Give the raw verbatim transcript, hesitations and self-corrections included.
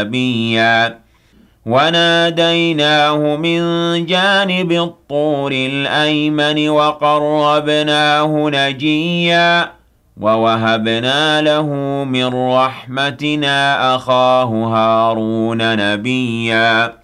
نبيا وناديناه من جانب الطور الأيمن وقربناه نجيا ووهبنا له من رحمتنا أخاه هارون نبيا